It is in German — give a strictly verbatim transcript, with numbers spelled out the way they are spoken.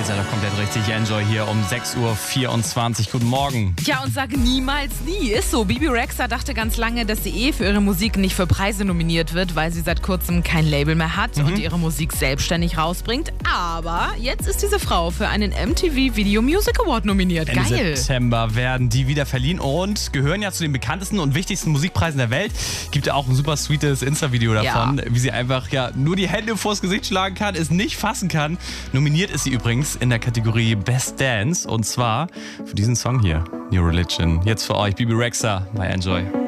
seid doch komplett richtig. Enjoy hier um sechs Uhr vierundzwanzig. Guten Morgen. Ja, und sag niemals nie. Ist so. Bibi Rexha dachte ganz lange, dass sie eh für ihre Musik nicht für Preise nominiert wird, weil sie seit kurzem kein Label mehr hat mhm. und ihre Musik selbstständig rausbringt. Aber jetzt ist diese Frau für einen M T V Video Music Award nominiert. Ende Geil. September werden die wieder verliehen und gehören ja zu den bekanntesten und wichtigsten Musikpreisen der Welt. Gibt ja auch ein super sweetes Insta-Video davon, ja. wie sie einfach ja nur die Hände vors Gesicht schlagen kann, es nicht fassen kann. Nominiert ist sie übrigens in der Kategorie Best Dance und zwar für diesen Song hier, New Religion. Jetzt für euch Bibi Rexha bei Enjoy.